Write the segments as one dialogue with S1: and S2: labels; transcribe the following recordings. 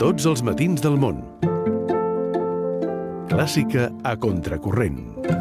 S1: Tots els matins del món. Clàssica a contracorrent.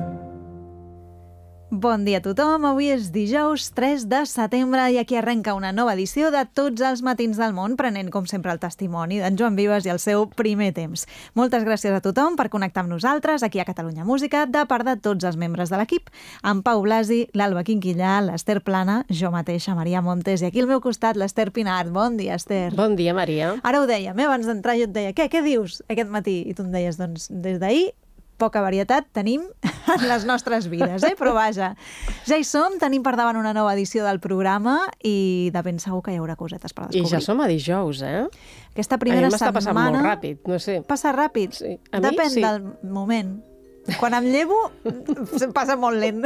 S2: Bon dia a tothom, avui és dijous 3 de setembre i aquí arrenca una nova edició de Tots els matins del món, prenent com sempre el testimoni d'en Joan Vives i el seu primer temps. Moltes gràcies a tothom per connectar amb nosaltres aquí a Catalunya Música, de part de tots els membres de l'equip, en Pau Blasi, l'Alba Quinquillà, l'Ester Plana, jo mateixa, Maria Montes, i aquí al meu costat l'Ester Pinart. Bon dia, Ester.
S3: Bon dia, Maria.
S2: Ara ho dèiem, abans d'entrar jo et deia, què dius aquest matí? I tu em deies, doncs, des d'ahir poca varietat tenim en les nostres vides, però vaja. Ja hi som, tenim per davant una nova edició del programa i de ben segur que hi haurà cosetes per descobrir.
S3: I ja som a dijous,
S2: Aquesta primera setmana...
S3: m'està passant molt ràpid, no sé.
S2: Passa ràpid?
S3: Sí.
S2: Depèn del moment. Quan em llevo, passa molt lent.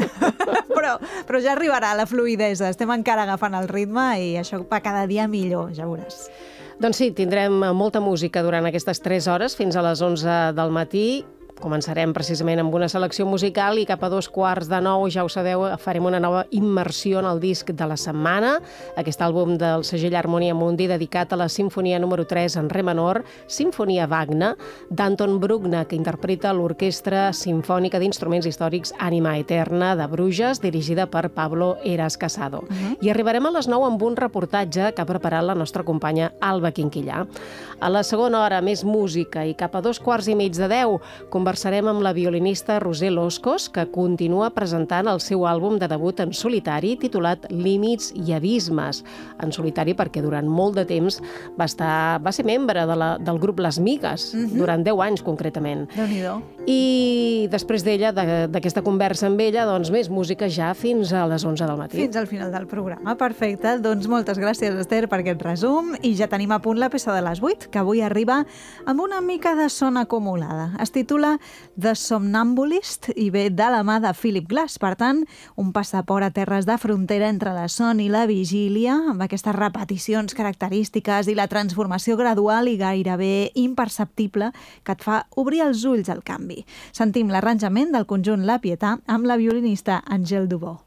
S2: però ja arribarà la fluïdesa. Estem encara agafant el ritme i això va cada dia millor, ja veuràs.
S3: Doncs sí, tindrem molta música durant aquestes 3 hores, fins a les 11 del matí. Començarem precisament amb una selecció musical i cap a 8:45, ja ho sabeu, farem una nova immersió en el disc de la setmana, aquest àlbum del segell Harmonia Mundi dedicat a la sinfonia número 3 en re menor, Sinfonia Wagner, d'Anton Bruckner, que interpreta l'Orquestra Simfònica d'Instruments Històrics Ànima Eterna de Bruges, dirigida per Pablo Heras Casado. I arribarem a les 9 amb un reportatge que ha preparat la nostra companya Alba Quinquillà. A la segona hora, més música, i cap a 9:15 conversarem amb la violinista Roser Loscos, que continua presentant el seu àlbum de debut en solitari titulat Límits i abismes. En solitari perquè durant molt de temps va ser membre del grup Les Migues, durant 10 anys concretament.
S2: Déu-n'hi-do.
S3: I després d'ella, d'aquesta conversa amb ella, doncs més música ja fins a les 11 del matí.
S2: Fins al final del programa, perfecte. Doncs moltes gràcies, Esther, per aquest resum. I ja tenim a punt la peça de les 8, que avui arriba amb una mica de son acumulada. Es titula The Somnambulist i ve de la mà de Philip Glass. Per tant, un passaport a terres de frontera entre la son i la vigília, amb aquestes repeticions característiques i la transformació gradual i gairebé imperceptible que et fa obrir els ulls al canvi. Sentim l'arranjament del conjunt La Pietà amb la violinista Angèle Dubó.